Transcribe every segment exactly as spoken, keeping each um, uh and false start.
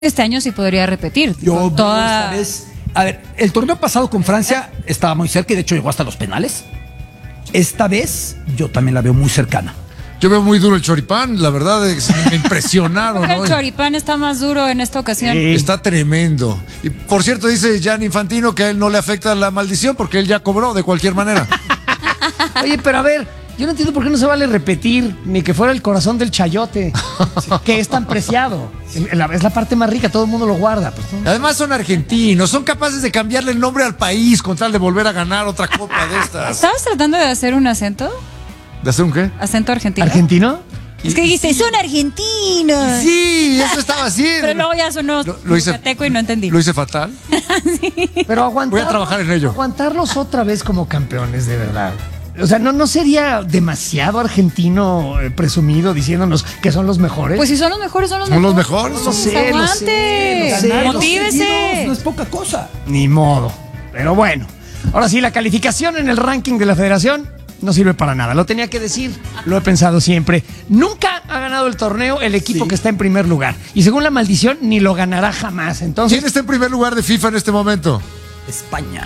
este año sí podría repetir. Yo toda... esta vez, a ver, el torneo pasado con Francia estaba muy cerca y de hecho llegó hasta los penales. Esta vez yo también la veo muy cercana. Yo veo muy duro el choripán, la verdad es que me impresionaron. El ¿no? choripán está más duro en esta ocasión. Sí. Está tremendo. Y por cierto, dice Gianni Infantino que a él no le afecta la maldición porque él ya cobró de cualquier manera. Oye, pero a ver, yo no entiendo por qué no se vale repetir ni que fuera el corazón del chayote, que es tan preciado. Es la parte más rica, todo el mundo lo guarda. Pues, ¿no? Además son argentinos, son capaces de cambiarle el nombre al país con tal de volver a ganar otra copa de estas. ¿Estabas tratando de hacer un acento? ¿De hacer un qué? ¿Acento argentino? ¿Argentino? Es que dijiste, son argentinos. Sí, eso estaba haciendo. Pero luego ya sonó lo, lo hice, yucateco y no entendí. Lo hice fatal. Sí. Pero aguantar, voy a trabajar en ello. Aguantarlos otra vez como campeones, de verdad. O sea, ¿no, no sería demasiado argentino eh, presumido diciéndonos que son los mejores? Pues si son los mejores, son los ¿Son mejores. los mejores? No Pues sé, no aguante. sé, no sé. Ganar los Motívese. seguidos no es poca cosa. Ni modo. Pero bueno. Ahora sí, la calificación en el ranking de la federación no sirve para nada. Lo tenía que decir, lo he pensado siempre. Nunca ha ganado el torneo el equipo Sí. que está en primer lugar. Y según la maldición, ni lo ganará jamás. Entonces, ¿Quién está en primer lugar de FIFA en este momento? España.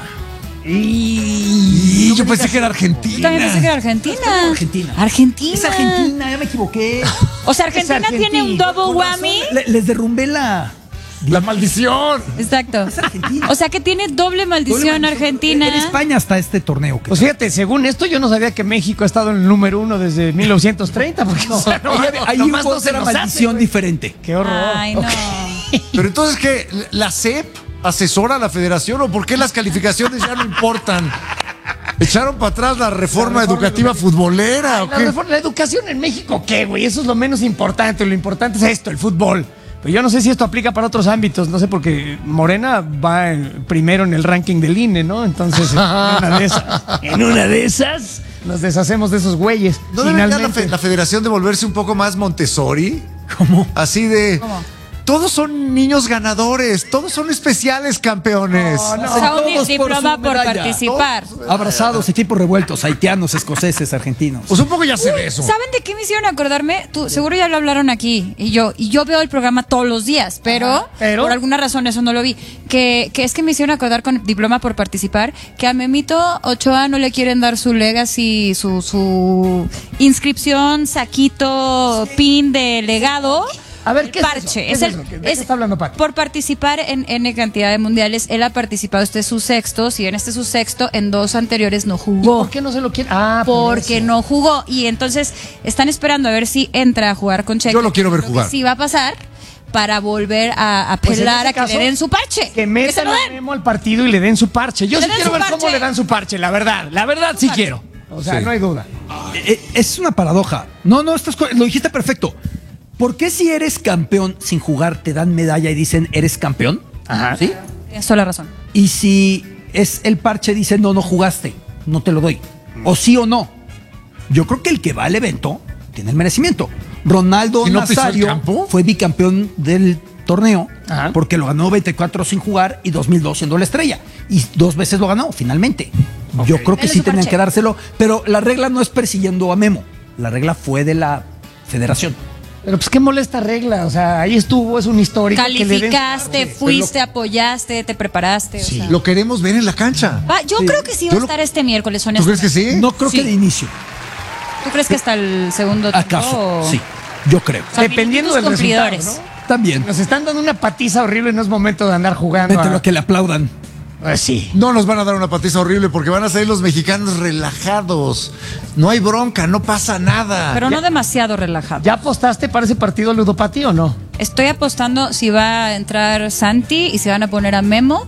Y No yo me pensé digas que era Yo también Argentina. pensé que era Argentina. Argentina. Argentina. Es Argentina, ya me equivoqué. O sea, Argentina, Es Argentina. tiene un double Con razón, whammy. le- les derrumbé la... La maldición. Exacto. Es Argentina. O sea que tiene doble maldición Doble- Argentina. En España está este torneo. que- pues fíjate, según esto, yo no sabía que México ha estado en el número uno desde mil novecientos treinta. Porque, o sea, no, Ahí- ahí nomás hubo no se otra nos hace, maldición güey. diferente. Qué horror. Ay, no. Ok. Pero entonces, ¿qué? ¿La C E P asesora a la federación o por qué las calificaciones ya no importan? ¿Echaron para atrás la reforma, La reforma educativa educativa. futbolera o La, qué? reforma- la educación en México, ¿qué, güey? Eso es lo menos importante. Lo importante es esto, el fútbol. Pero yo no sé si esto aplica para otros ámbitos. No sé, porque Morena va en- primero en el ranking del I N E, ¿no? Entonces, en una de esas, en una de esas nos deshacemos de esos güeyes. ¿No debería la, finalmente. fe- la federación de volverse un poco más Montessori? ¿Cómo? Así de... ¿Cómo? Todos son niños ganadores, todos son especiales campeones. No, no. O sea, un Todos por diploma su por, medalla. participar. Abrazados, equipos revueltos, haitianos, escoceses, argentinos. Pues un poco ya se ve eso. ¿Saben de qué me hicieron acordarme? Tú, seguro ya lo hablaron aquí. Y yo, y yo veo el programa todos los días, pero, Ajá, pero por alguna razón eso no lo vi. Que, que es que me hicieron acordar con diploma por participar que a Memito Ochoa no le quieren dar su legacy, su, su inscripción, saquito, pin de legado. A ver, ¿qué es parche. eso? ¿Qué Es es el, eso? ¿De qué es- está hablando, Pati? Por participar en N cantidad de mundiales, él ha participado, este es su sexto, si en este es su sexto, en dos anteriores no ¿Y jugó. por qué no se lo quiere? Ah, por Porque eso. no jugó. Y entonces están esperando a ver si entra a jugar con Checo. Yo lo quiero ver Creo que jugar. Sí va a pasar para volver a Pues en apelar ese a que caso, le den su parche. Que se metan lo a den. Memo al partido y le den su parche. Yo Le sí den quiero su ver parche. cómo le dan su parche, la verdad. La verdad sí parche. quiero. O sea, Sí. no hay duda. Eh, Es una paradoja. No, no, estás, co- lo dijiste perfecto. ¿Por qué si eres campeón sin jugar te dan medalla y dicen eres campeón? Ajá. ¿Sí? Tienes toda la razón. Y si es el parche dice no, no jugaste, no te lo doy. O sí o no. Yo creo que el que va al evento tiene el merecimiento. Ronaldo ¿Y no pisó el Nazario campo? fue bicampeón del torneo Ajá. porque lo ganó noventa y cuatro sin jugar y dos mil dos siendo la estrella. Y dos veces lo ganó, finalmente. Yo creo que Dale sí su tenían parche. que dárselo, pero la regla no es persiguiendo a Memo. La regla fue de la federación. Pero pues qué molesta regla. O sea, ahí estuvo, es un histórico. que le den su Calificaste, parche. fuiste, apoyaste, te preparaste. o sea. Lo queremos ver en la cancha. Va, yo creo que sí va Yo a lo- estar este miércoles, ¿Tú crees que honestamente. sí? No creo Sí. que de inicio. ¿Tú crees que hasta el segundo tiempo? ¿Acaso? o- Sí, yo creo. O sea, Dependiendo minutos del resultado, cumplidores. ¿no? También. Nos están dando una patiza horrible y no es momento de andar jugando. Vete a- lo que le aplaudan. Pues sí. No nos van a dar una patiza horrible porque van a salir los mexicanos relajados. No hay bronca, no pasa nada. Pero no demasiado relajado. ¿Ya apostaste para ese partido ludopati o no? Estoy apostando si va a entrar Santi y si van a poner a Memo.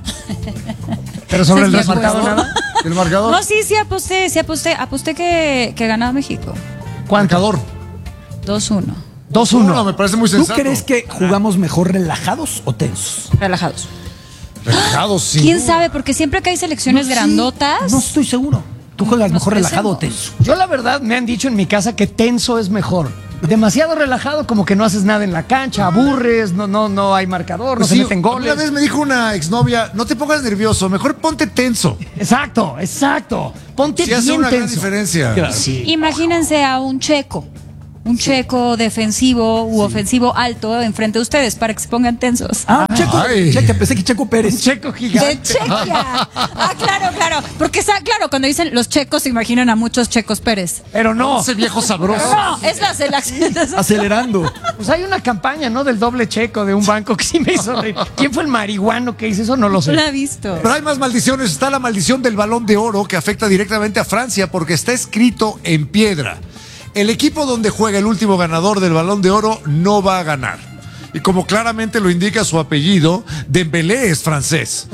Pero sobre el Sí, resultado apuesto. nada. ¿El marcador? No, sí, sí aposté, sí aposté. Aposté que, que ganaba México. ¿Cuánto? Marcador. dos uno. dos No, uno. me parece muy ¿Tú sensato. crees que jugamos mejor relajados o tensos? Relajados. Relajados, sí. ¿Quién sabe? Porque siempre que hay selecciones No, sí, grandotas. No estoy seguro. ¿Tú juegas Nos mejor relajado o crecemos. tenso? Yo la verdad me han dicho en mi casa que tenso es mejor. Demasiado relajado, como que no haces nada en la cancha, aburres, no, no, no hay marcador, no Pues se sí, meten goles. Una vez me dijo una exnovia, no te pongas nervioso, mejor ponte tenso. Exacto, exacto. Ponte Sí hace bien una gran tenso. diferencia. Claro. Sí. Imagínense a un checo un checo defensivo u ofensivo alto enfrente de ustedes para que se pongan tensos. Ah, un Checo. Ay. Cheque, pensé que Checo Pérez. Un checo De gigante. Chequia. Ah, claro, claro. Porque está claro, cuando dicen los checos se imaginan a muchos Checos Pérez. Pero no. Ese viejo sabroso. No, es la selección. Acelerando. Pues hay una campaña, ¿no? Del doble checo de un banco que sí me hizo reír. ¿Quién fue el marihuano que hizo eso? No lo sé. No la he visto. Pero hay más maldiciones. Está la maldición del Balón de Oro que afecta directamente a Francia porque está escrito en piedra. El equipo donde juega el último ganador del Balón de Oro no va a ganar. Y como claramente lo indica su apellido, Dembélé es francés.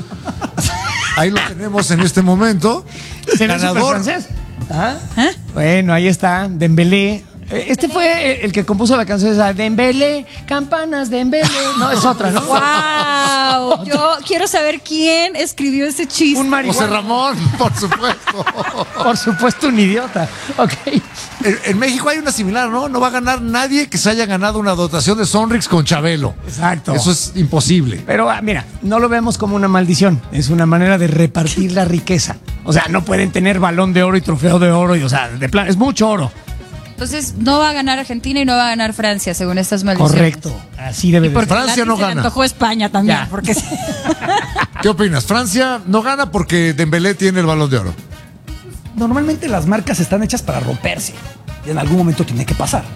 Ahí lo tenemos en este momento. ¿Se ve Ganador. superfrancés? Ajá. Bueno, ahí está, Dembélé. Eh, Este fue el que compuso la canción esa, Dembélé, campanas Dembélé. No, es otra, ¿no? ¡Wow! Yo quiero saber quién escribió ese chiste. Un marihuano. José Ramón, por supuesto. Por supuesto, un idiota. Ok. En, en México hay una similar, ¿no? No va a ganar nadie que se haya ganado una dotación de Sonrix con Chabelo. Exacto. Eso es imposible. Pero ah, mira, no lo vemos como una maldición, es una manera de repartir la riqueza. O sea, no pueden tener balón de oro y trofeo de oro, y, o sea, de plan, es mucho oro. Entonces, no va a ganar Argentina y no va a ganar Francia, según estas maldiciones. Correcto, así debe Y de porque ser. Francia Lati no se le gana. antojó España también. Ya. Porque sí. ¿Qué opinas? Francia no gana porque Dembélé tiene el Balón de Oro. Normalmente las marcas están hechas para romperse. Y en algún momento tiene que pasar.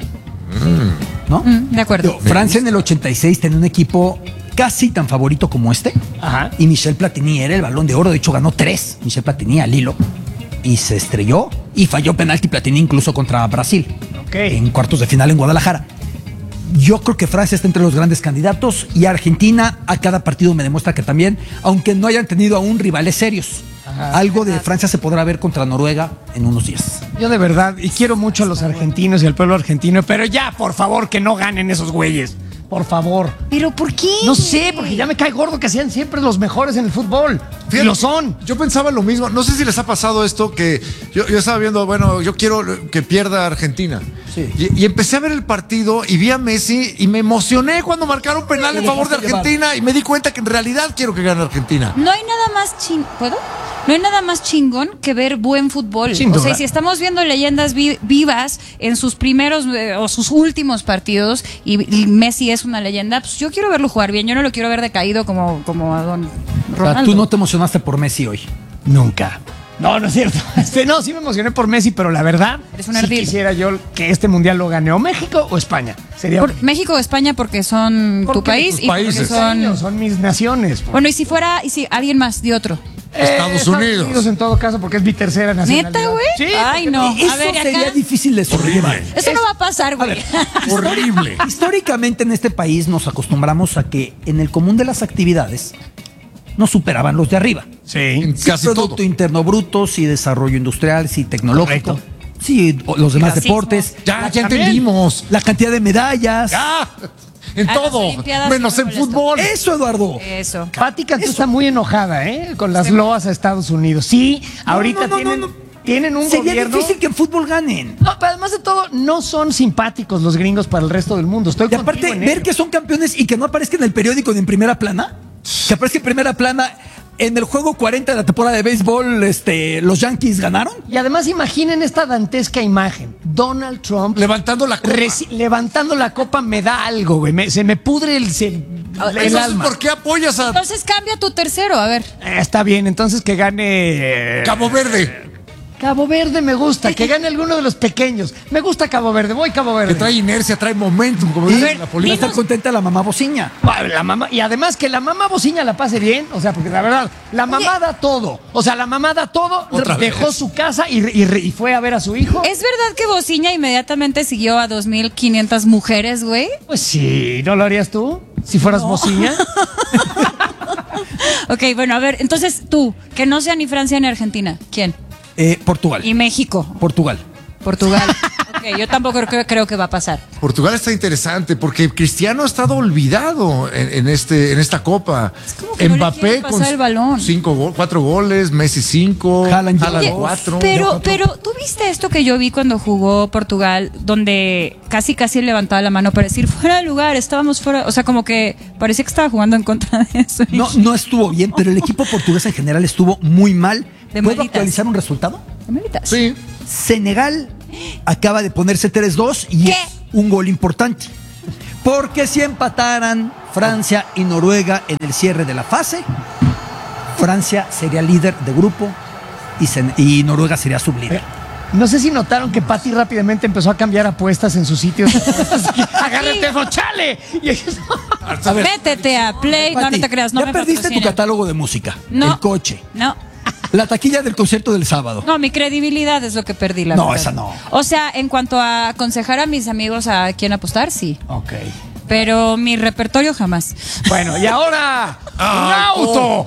¿No? Mm, de acuerdo. Digo, Francia en el ochenta y seis tenía un equipo casi tan favorito como este. Ajá. Y Michel Platini era el Balón de Oro. De hecho, ganó tres. Michel Platini al hilo. Y se estrelló. Y falló penalti Platini incluso contra Brasil. Ok. En cuartos de final en Guadalajara. Yo creo que Francia está entre los grandes candidatos. Y Argentina a cada partido me demuestra que también, aunque no hayan tenido aún rivales serios. Ajá. Algo de Francia se podrá ver contra Noruega en unos días. Yo de verdad, y quiero mucho a los argentinos y al pueblo argentino, pero ya, por favor, que no ganen esos güeyes. Por favor. ¿Pero por qué? No sé, porque ya me cae gordo que sean siempre los mejores en el fútbol. Y Fíjate, lo son. Yo pensaba lo mismo. No sé si les ha pasado esto que yo, yo estaba viendo, bueno, yo quiero que pierda Argentina. Sí. Y, y empecé a ver el partido y vi a Messi y me emocioné cuando marcaron penal en favor de Argentina y me di cuenta que en realidad quiero que gane Argentina. No hay nada más ching... ¿Puedo? No hay nada más chingón que ver buen fútbol. Sin o sea, duda. y si estamos viendo leyendas vi- vivas en sus primeros eh, o sus últimos partidos y, y Messi es una leyenda, pues yo quiero verlo jugar bien. Yo no lo quiero ver decaído como, como a don O sea, Ronaldo. tú no te emocionaste por Messi hoy. Nunca. No, no es cierto. Este, no, sí me emocioné por Messi, pero la verdad, Eres un sí ardil. quisiera yo que este mundial lo gane o México o España. Sería Por México o España porque son tu Porque país tus y porque países. son... son mis naciones. Bueno, y si fuera, y si alguien más de otro. Estados Unidos. en todo caso, porque es mi tercera nacionalidad. ¿Neta, güey? Sí. Ay, no. Eso A ver, sería acá. difícil de sobrellevar. Eso no va a pasar, güey. Horrible. Históricamente en este país nos acostumbramos a que en el común de las actividades nos superaban los de arriba. Sí. En Sí, casi Producto todo. Interno Bruto, sí desarrollo industrial, sí tecnológico, Correcto. sí o- los demás racismo. deportes, Ya, ya También. entendimos. la cantidad de medallas. Ya. En A las todo. Olimpiadas Menos sí en me molesta. fútbol. Eso, Eduardo. Eso. Pati Cantú está muy enojada, ¿eh? Con las loas a Estados Unidos. Sí, ahorita no, no, tienen, no, no. tienen un Sería gobierno. difícil que en fútbol ganen. No, pero además de todo, no son simpáticos los gringos para el resto del mundo. Estoy Y aparte, contigo en ver ello. que son campeones y que no aparezcan en el periódico ni en primera plana. Que aparezca en primera plana. En el juego cuarenta de la temporada de béisbol, este, los Yankees ganaron. Y además imaginen esta dantesca imagen. Donald Trump Levantando la copa. reci- levantando la copa me da algo, güey. Me- se me pudre el, se- el Entonces, alma. ¿por qué apoyas a Entonces cambia tu tercero, a ver. Eh, está bien, entonces que gane... eh, Cabo Verde? Cabo Verde me gusta, que gane alguno de los pequeños. Me gusta Cabo Verde, voy Cabo Verde. Que trae inercia, trae momentum, como Y dice la va a política. estar contenta la mamá bociña. Ah, la mamá, y además que la mamá bociña la pase bien, o sea, porque la verdad, la mamá da todo. O sea, la mamá da todo, Otra dejó vez. su casa y, y- y fue a ver a su hijo. ¿Es verdad que Bociña inmediatamente siguió a dos mil quinientas mujeres, güey? Pues sí, ¿no lo harías tú? Si fueras bociña. Ok, bueno, a ver, entonces tú, que no sea ni Francia ni Argentina. ¿Quién? Eh, Portugal. Y México. Portugal. Portugal. Ok, yo tampoco creo, creo que va a pasar. Portugal está interesante porque Cristiano ha estado olvidado en, en este, en esta copa. como que no le quieren pasar el balón. cinco go- cuatro goles, Messi cinco, Haaland Haaland lleva dos. cuatro. Pero, pero, ¿tú viste esto que yo vi cuando jugó Portugal, donde casi casi levantaba la mano para decir fuera de lugar, estábamos fuera, o sea, como que parecía que estaba jugando en contra de eso? No, no estuvo bien, pero el equipo portugués en general estuvo muy mal. De ¿Puedo malitas. actualizar un resultado? ¿Qué meritas? Sí. Senegal acaba de ponerse tres dos y ¿Qué? es un gol importante. Porque si empataran Francia y Noruega en el cierre de la fase, Francia sería líder de grupo y, se, y Noruega sería sublíder. No sé si notaron que Pati rápidamente empezó a cambiar apuestas en sus sitios. Agarra el teléfono, chale. Y ellos... A ver, métete a Play. Pati, no, no te creas. No ya me perdiste patrocina. tu catálogo de música. No. El coche. No. La taquilla del concierto del sábado. No, mi credibilidad es lo que perdí, la No, verdad. esa no. O sea, en cuanto a aconsejar a mis amigos a quién apostar, sí. Ok. Pero mi repertorio jamás. Bueno, y ahora, un auto,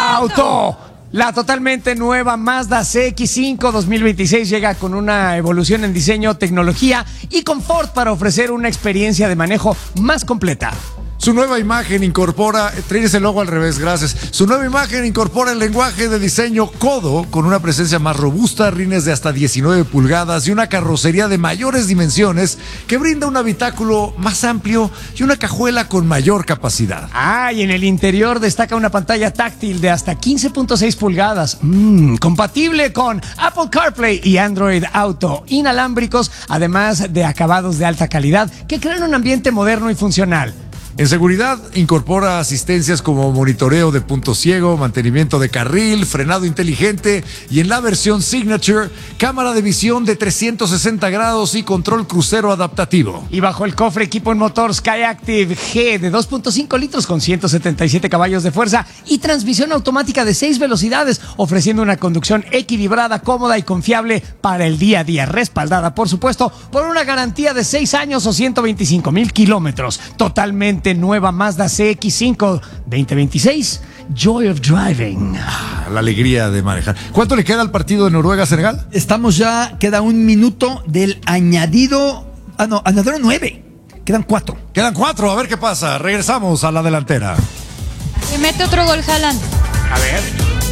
auto. La totalmente nueva Mazda C X cinco dos mil veintiséis llega con una evolución en diseño, tecnología y confort para ofrecer una experiencia de manejo más completa. Su nueva imagen incorpora, traes el logo al revés, gracias. Su nueva imagen incorpora el lenguaje de diseño Codo con una presencia más robusta, rines de hasta diecinueve pulgadas y una carrocería de mayores dimensiones que brinda un habitáculo más amplio y una cajuela con mayor capacidad. Ah, y en el interior destaca una pantalla táctil de hasta quince punto seis pulgadas, mm, compatible con Apple CarPlay y Android Auto, inalámbricos, además de acabados de alta calidad que crean un ambiente moderno y funcional. En seguridad, incorpora asistencias como monitoreo de punto ciego, mantenimiento de carril, frenado inteligente y en la versión Signature, cámara de visión de trescientos sesenta grados y control crucero adaptativo. Y bajo el cofre equipo en motor Skyactiv G de dos punto cinco litros con ciento setenta y siete caballos de fuerza y transmisión automática de seis velocidades, ofreciendo una conducción equilibrada, cómoda y confiable para el día a día, respaldada, por supuesto, por una garantía de seis años o ciento veinticinco mil kilómetros. Totalmente nueva Mazda C X cinco veinte veintiséis, Joy of Driving. La alegría de manejar. ¿Cuánto le queda al partido de Noruega-Senegal? Estamos ya, queda un minuto del añadido. Ah, no, añadido nueve. Quedan cuatro. Quedan cuatro, a ver qué pasa. Regresamos a la delantera. Y mete otro gol Haaland. A ver.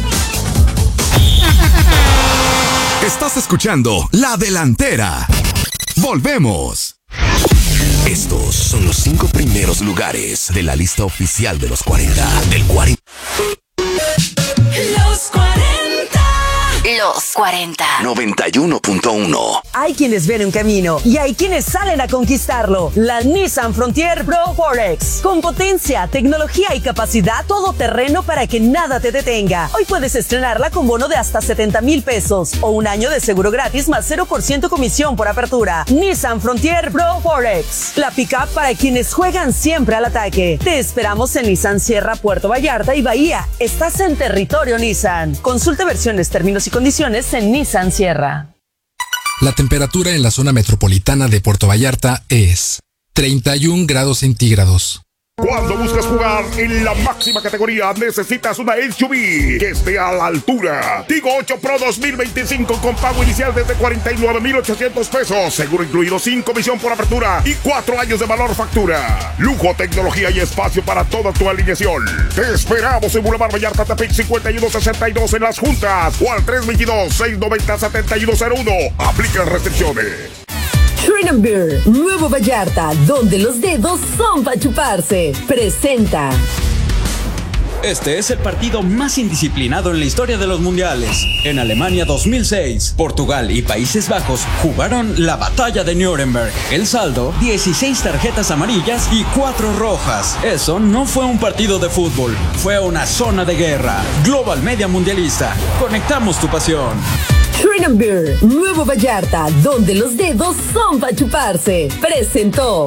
Estás escuchando La Delantera. Volvemos. Estos son los cinco primeros lugares de la lista oficial de los cuarenta. Del cuarenta. Los cuarenta. Los cuarenta. noventa y uno punto uno. Hay quienes ven un camino y hay quienes salen a conquistarlo. La Nissan Frontier Pro cuatro X. Con potencia, tecnología y capacidad todoterreno para que nada te detenga. Hoy puedes estrenarla con bono de hasta setenta mil pesos o un año de seguro gratis más cero por ciento comisión por apertura. Nissan Frontier Pro cuatro X. La pickup para quienes juegan siempre al ataque. Te esperamos en Nissan Sierra, Puerto Vallarta y Bahía. Estás en territorio Nissan. Consulta versiones, términos y condiciones en Nissan Sierra. La temperatura en la zona metropolitana de Puerto Vallarta es treinta y un grados centígrados. Cuando buscas jugar en la máxima categoría, necesitas una S U V que esté a la altura. Tigo ocho Pro dos mil veinticinco con pago inicial desde cuarenta y nueve mil ochocientos pesos. Seguro incluido sin comisión por apertura y cuatro años de valor factura. Lujo, tecnología y espacio para toda tu alineación. Te esperamos en Boulevard Vallarta, Tepic cincuenta y uno sesenta y dos en Las Juntas o al tres dos dos, seis nueve cero, siete uno cero uno. Aplica restricciones. Freedom Beer, Nuevo Vallarta, donde los dedos son para chuparse. Presenta. Este es el partido más indisciplinado en la historia de los mundiales. En Alemania dos mil seis, Portugal y Países Bajos jugaron la batalla de Nuremberg. El saldo, dieciséis tarjetas amarillas y cuatro rojas. Eso no fue un partido de fútbol, fue una zona de guerra. Global Media Mundialista, conectamos tu pasión. Freedom Beer, Nuevo Vallarta, donde los dedos son para chuparse. Presentó.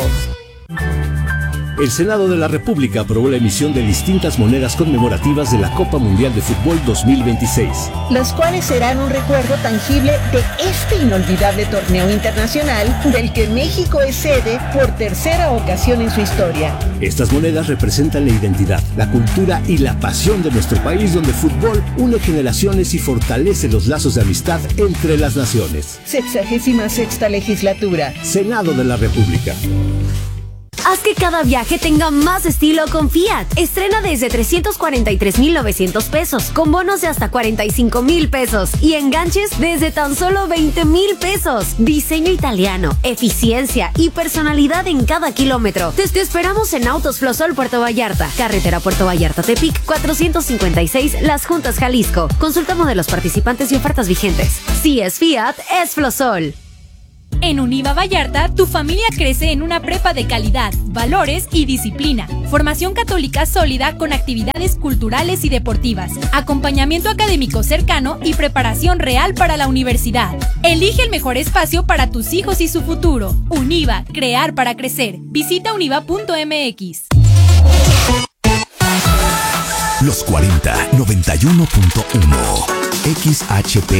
El Senado de la República aprobó la emisión de distintas monedas conmemorativas de la Copa Mundial de Fútbol dos mil veintiséis. Las cuales serán un recuerdo tangible de este inolvidable torneo internacional del que México es sede por tercera ocasión en su historia. Estas monedas representan la identidad, la cultura y la pasión de nuestro país, donde el fútbol une generaciones y fortalece los lazos de amistad entre las naciones. Sexagésima sexta legislatura. Senado de la República. Haz que cada viaje tenga más estilo con Fiat. Estrena desde trescientos cuarenta y tres mil novecientos pesos, con bonos de hasta cuarenta y cinco mil pesos y enganches desde tan solo veinte mil pesos. Diseño italiano, eficiencia y personalidad en cada kilómetro. Te, te esperamos en Autos Flosol Puerto Vallarta, carretera Puerto Vallarta Tepic cuatrocientos cincuenta y seis, Las Juntas, Jalisco. Consulta modelos participantes y ofertas vigentes. Si es Fiat, es Flosol. En Univa Vallarta, tu familia crece en una prepa de calidad, valores y disciplina. Formación católica sólida con actividades culturales y deportivas, acompañamiento académico cercano y preparación real para la universidad. Elige el mejor espacio para tus hijos y su futuro. Univa, crear para crecer. Visita univa punto m x. Los cuarenta, noventa y uno punto uno. X H P